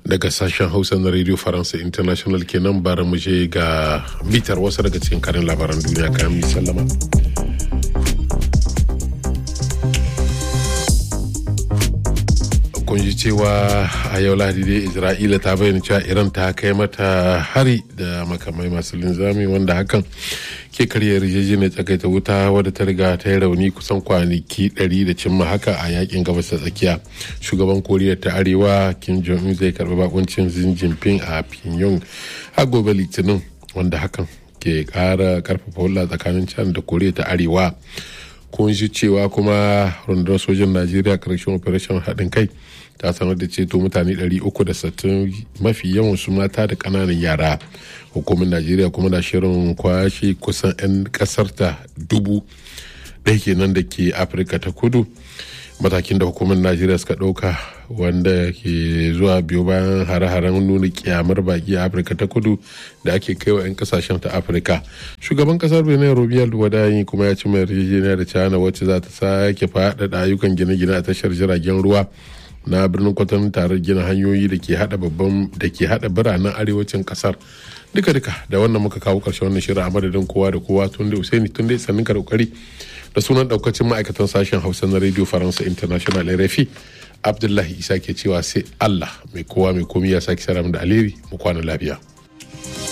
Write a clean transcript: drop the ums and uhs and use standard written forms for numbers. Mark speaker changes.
Speaker 1: daga sashen Hausa na Radio France International kenan bara mu je ga bitar wasu daga cikin karin labaran duniya kayan mi sallama. Kun ji cewa a yau Lahadi dai Isra'ila ta bayyana cewa Iran ta kai mata hari da makamai masu linzami wanda hakan ke karya yarjejeniyar tsakaita wuta wadda ta riga ta yi rauni kusan kwanaki 100 da cimma haka a yakin gabas ta tsakiya. Shugaban Koriya ta Arewa Kim Jong-un zai karbi bakuncin Xi Jinping a Pyongyang a gobe Litinin wanda hakan ke kara karfafa hulɗa tsakanin China da Koriya ta Arewa. Kun ji cewa kuma rundunar sojan Najeriya karshen operation haɗin kai ta sanar da ceto mutane 360 mafi yawan su mata da ƙananan yara. Hukumar Najeriya kuma na shirin kwashe kusan 'yan ƙasarta 1,000 kenan da ke Afirka ta kudu. Matakin da hukumar Najeriya suka ɗauka wanda ke zuwa biyo bayan hare-haren nuna kyamar baki a Afirka ta kudu da ake kaiwa 'yan kasashen ta Afirka. Shugaban kasar Benin Robiyal Wadayi kuma ya ci mai yarjejeniya da China wacce za ta sake faɗaɗa ayyukan gine-gine a tashar jiragen ruwa na birnin Kwatano tare gina hanyoyi da ke hada biranen arewacin kasar. Duka da wannan muka kawo ƙarshen wannan shirin a madadin kowa da kowa Tunde Usaini Tunde sannin ka da kokari da sunan daukacin ma'aikatan sashen Hausa na Radio France International RFI. Abdullahi Isa ke cewa sai Allah mai kowa mai komi ya sake sara da alheri mu kwana lafiya.